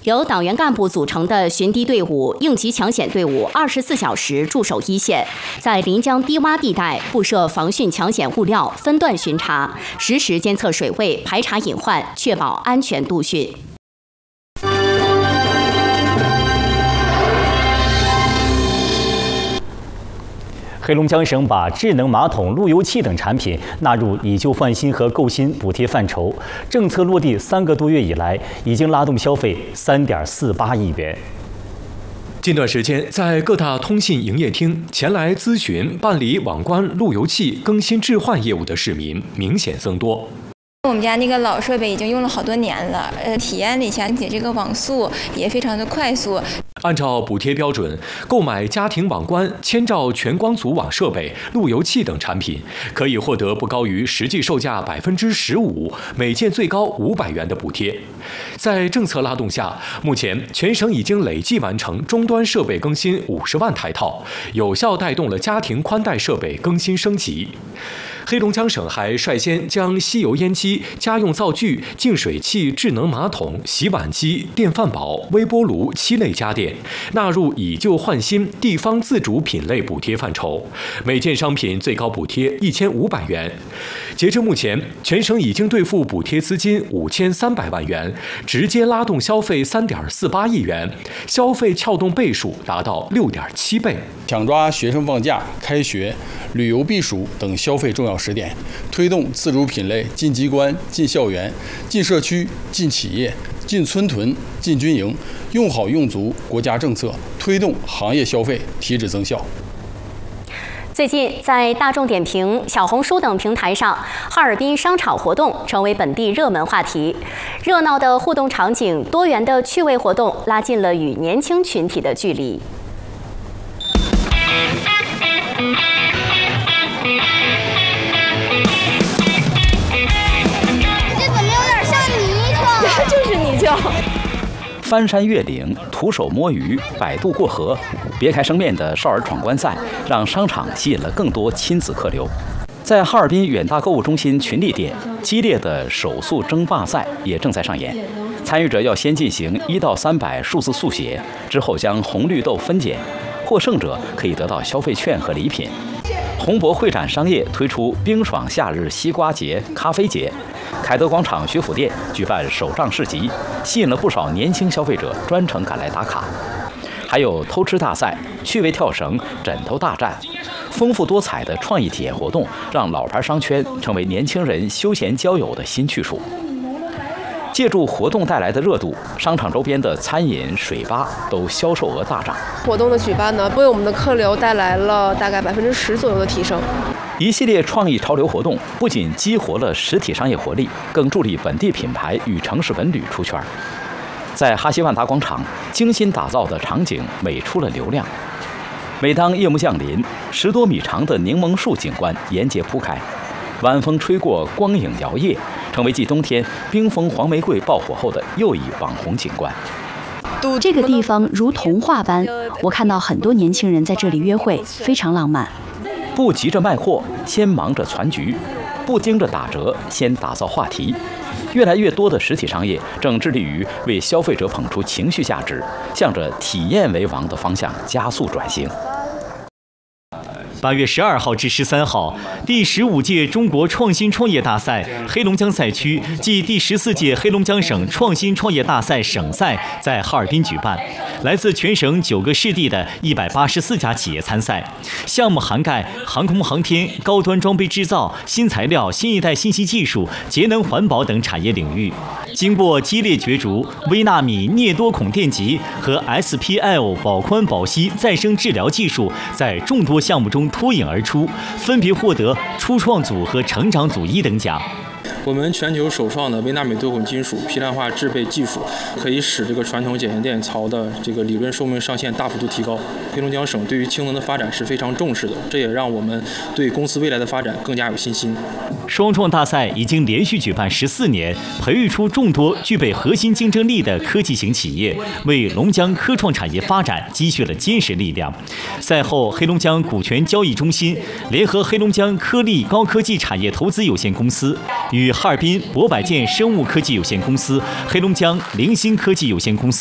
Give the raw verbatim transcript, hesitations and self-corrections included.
由党员干部组成的巡堤队伍、应急抢险队伍二十四小时驻守一线，在临江低洼地带布设防汛抢险物料，分段巡查，实时监测水位，排查隐患，确保安全度汛。 黑龙江省把智能马桶、路由器等产品纳入以旧换新和购新补贴范畴，政策落地三个多月以来，已经拉动消费三点四八亿元。 近段时间，在各大通信营业厅前来咨询办理网关、路由器更新置换业务的市民明显增多。 我们家那个老设备已经用了好多年了，呃，体验了一下，且这个网速也非常的快速。 按照补贴标准，购买家庭网关、千兆全光组网设备、路由器等产品，可以获得不高于实际售价百分之十五，每件最高五百元的补贴。在政策拉动下，目前全省已经累计完成终端设备更新五十万台套，有效带动了家庭宽带设备更新升级。黑龙江省还率先将吸油烟机、家用灶具、净水器、智能马桶、洗碗机、电饭煲、微波炉七类家电纳入以旧换新地方自主品类补贴范畴，每件商品最高补贴一千五百元。截至目前，全省已经兑付补贴资金五千三百万元，直接拉动消费三点四八亿元，消费撬动倍数达到六点七倍。 抢抓学生放假、开学、旅游避暑等消费重要时点，推动自主品类进机关、进校园、进社区、进企业、进村屯、进军营，用好用足国家政策，推动行业消费提质增效。 最近，在大众点评、小红书等平台上，哈尔滨商场活动成为本地热门话题。热闹的互动场景、多元的趣味活动，拉近了与年轻群体的距离。 这怎么有点像泥鳅？ 就是泥鳅。 翻山越岭、徒手摸鱼、摆渡过河、别开生面的少儿闯关赛，让商场吸引了更多亲子客流。在哈尔滨远大购物中心群力店，激烈的手速争霸赛也正在上演。参与者要先进行一到三百数字速写，之后将红绿豆分拣，获胜者可以得到消费券和礼品。鸿博会展商业推出冰爽夏日西瓜节、咖啡节。凯德广场学府店举办手账市集，吸引了不少年轻消费者专程赶来打卡。还有偷吃大赛、趣味跳绳、枕头大战，丰富多彩的创意体验活动，让老牌商圈成为年轻人休闲交友的新去处。借助活动带来的热度，商场周边的餐饮、水吧都销售额大涨。 活动的举办呢，为我们的客流带来了大概百分之十左右的提升。 一系列创意潮流活动不仅激活了实体商业活力，更助力本地品牌与城市文旅出圈。在哈希万达广场，精心打造的场景美出了流量。每当夜幕降临，十多米长的柠檬树景观沿街铺开，晚风吹过，光影摇曳，成为继冬天冰封黄玫瑰爆火后的又一网红景观。 这个地方如童话般，我看到很多年轻人在这里约会，非常浪漫。 不急着卖货，先忙着攒局；不盯着打折，先打造话题。越来越多的实体商业正致力于为消费者捧出情绪价值，向着体验为王的方向加速转型。 八月十二号至十三号，第十五届中国创新创业大赛黑龙江赛区暨第十四届黑龙江省创新创业大赛省赛在哈尔滨举办，来自全省九个市地的一百八十四家企业参赛，项目涵盖航空航天、高端装备制造、新材料、新一代信息技术、节能环保等产业领域。经过激烈角逐，微纳米镍多孔电极和 S P L 保宽保吸再生治疗技术在众多项目中脱颖而出，分别获得初创组和成长组一等奖。 我们全球首创的微纳米多孔金属批量化制备技术，可以使这个传统碱性电槽的这个理论寿命上限大幅度提高。黑龙江省对于氢能的发展是非常重视的，这也让我们对公司未来的发展更加有信心。 双创大赛已经连续举办十四年，培育出众多具备核心竞争力的科技型企业，为龙江科创产业发展积蓄了坚实力量。赛后，黑龙江股权交易中心联合黑龙江科力高科技产业投资有限公司与哈尔滨博百健生物科技有限公司、黑龙江零星科技有限公司